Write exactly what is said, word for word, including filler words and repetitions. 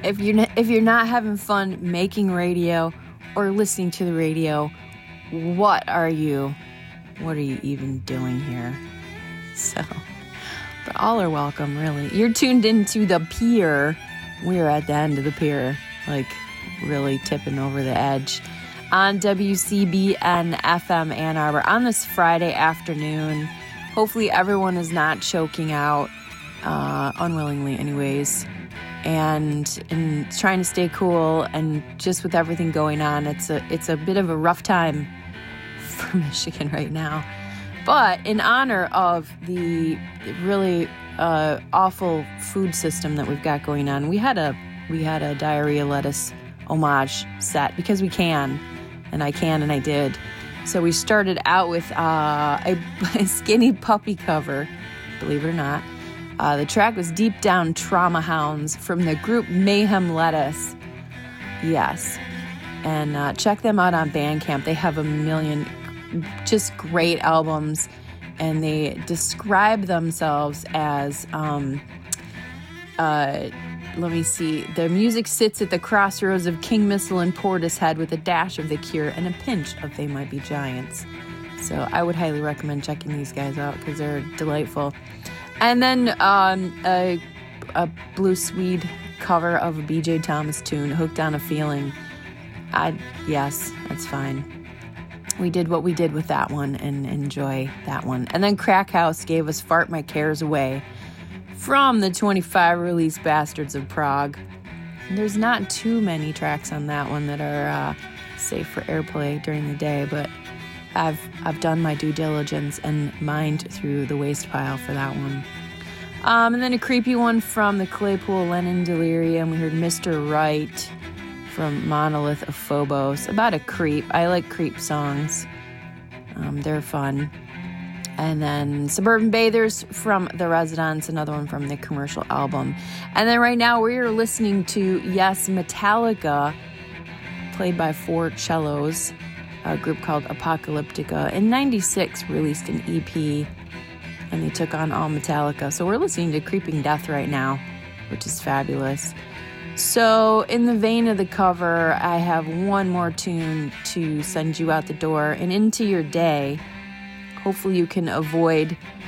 if you're not, if you're not having fun making radio or listening to the radio, what are you, what are you even doing here? So, but all are welcome, really. You're tuned into the pier. We're at the end of the pier, like really tipping over the edge on W C B N F M Ann Arbor on this Friday afternoon. Hopefully everyone is not choking out, uh, unwillingly anyways, and, and trying to stay cool. And just with everything going on, it's a, it's a bit of a rough time for Michigan right now. But in honor of the really uh, awful food system that we've got going on, we had a we had a diarrhea lettuce homage set because we can, and I can, and I did. So we started out with uh, a, a Skinny Puppy cover, believe it or not. Uh, the track was Deep Down Trauma Hounds from the group Mayhem Lettuce. Yes, and uh, check them out on Bandcamp. They have a million just great albums, and they describe themselves as um uh let me see their music sits at the crossroads of King Missile and Portishead with a dash of The Cure and a pinch of They Might Be Giants. So I would highly recommend checking these guys out because they're delightful. And then um a, a Blue Swede cover of a B J Thomas tune, Hooked on a Feeling. I yes, that's fine. We did what we did with that one and enjoy that one. And then Crack House gave us Fart My Cares Away from the twenty-five release Bastards of Prague. And there's not too many tracks on that one that are uh, safe for airplay during the day, but I've I've done my due diligence and mined through the waste pile for that one. Um, and then a creepy one from the Claypool Lennon Delirium. We heard Mister Right from Monolith of Phobos, about a creep. I like creep songs. Um, they're fun. And then Suburban Bathers from The Residents, another one from the Commercial album. And then right now we are listening to, yes, Metallica, played by four cellos, a group called Apocalyptica. In ninety-six released an E P, and they took on all Metallica. So we're listening to Creeping Death right now, which is fabulous. So in the vein of the cover, I have one more tune to send you out the door and into your day. Hopefully you can avoid